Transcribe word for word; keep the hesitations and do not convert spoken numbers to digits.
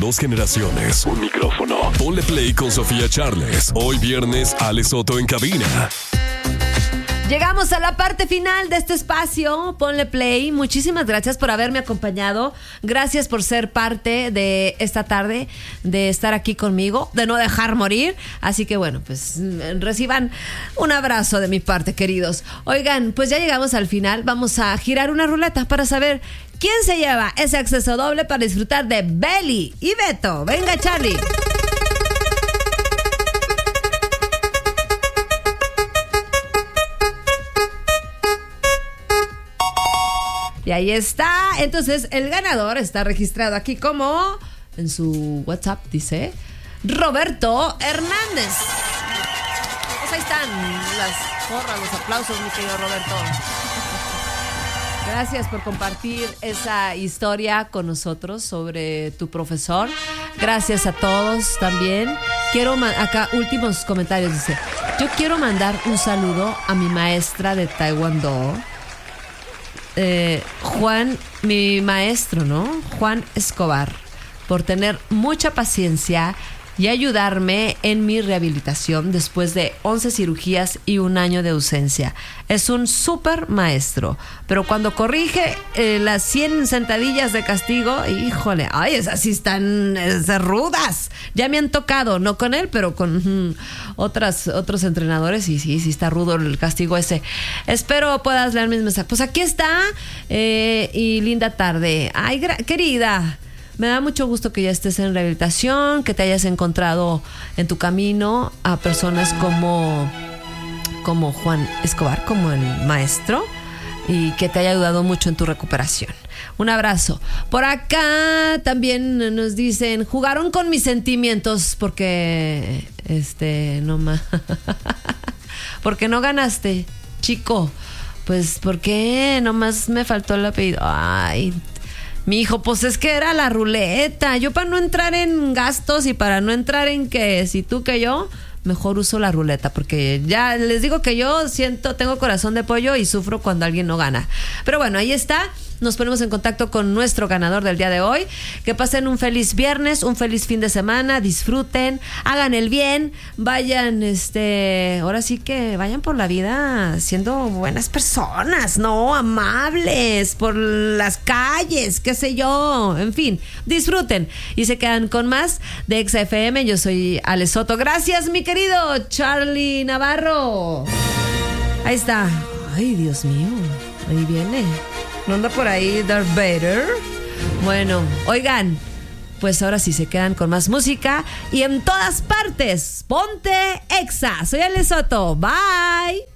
dos generaciones, un micrófono. Ponle Play con Sofía Charles. Hoy viernes, Ale Soto en cabina. Llegamos a la parte final de este espacio. Ponle Play. Muchísimas gracias por haberme acompañado. Gracias por ser parte de esta tarde, de estar aquí conmigo, de no dejar morir. Así que bueno, pues reciban un abrazo de mi parte, queridos. Oigan, pues ya llegamos al final. Vamos a girar una ruleta para saber quién se lleva ese acceso doble para disfrutar de Beli y Beto. Venga, Charlie. Y ahí está. Entonces el ganador está registrado aquí como, en su WhatsApp dice, Roberto Hernández. Pues ahí están las porras, los aplausos, mi querido Roberto. Gracias por compartir esa historia con nosotros sobre tu profesor. Gracias a todos también. Quiero, acá últimos comentarios, dice, yo quiero mandar un saludo a mi maestra de Taekwondo, Eh, Juan, mi maestro, ¿no? Juan Escobar, por tener mucha paciencia y ayudarme en mi rehabilitación después de once cirugías y un año de ausencia. Es un súper maestro, pero cuando corrige eh, las cien sentadillas de castigo, híjole, ay, esas sí están esas rudas. Ya me han tocado, no con él, pero con mm, otras, otros entrenadores, y sí, sí está rudo el castigo ese. Espero puedas leer mis mensajes. Pues aquí está, eh, y linda tarde. Ay, gra- querida, me da mucho gusto que ya estés en rehabilitación, que te hayas encontrado en tu camino a personas como, como Juan Escobar, como el maestro, y que te haya ayudado mucho en tu recuperación. Un abrazo. Por acá también nos dicen, jugaron con mis sentimientos porque, este, no más, porque no ganaste, chico. Pues, ¿por qué? Nomás me faltó el apellido. Ay, mi hijo, pues es que era la ruleta. Yo, para no entrar en gastos y para no entrar en que si tú que yo, mejor uso la ruleta, porque ya les digo que yo siento, tengo corazón de pollo y sufro cuando alguien no gana. Pero bueno, ahí está. Nos ponemos en contacto con nuestro ganador del día de hoy. Que pasen un feliz viernes, un feliz fin de semana, disfruten, hagan el bien, vayan, este, ahora sí que vayan por la vida siendo buenas personas, ¿no? Amables, por las calles, qué sé yo, en fin, disfruten. Y se quedan con más de Exa F M. Yo soy Ale Soto. Gracias, mi querido Charlie Navarro. Ahí está. Ay, Dios mío, ahí viene. ¿No anda por ahí Darth Vader? Bueno, oigan, pues ahora sí se quedan con más música y en todas partes. Ponte Exa. Soy Ale Soto. Bye.